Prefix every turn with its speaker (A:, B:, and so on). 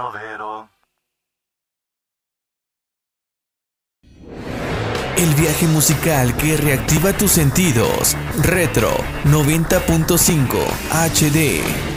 A: El viaje musical que reactiva tus sentidos. Retro 90.5 HD.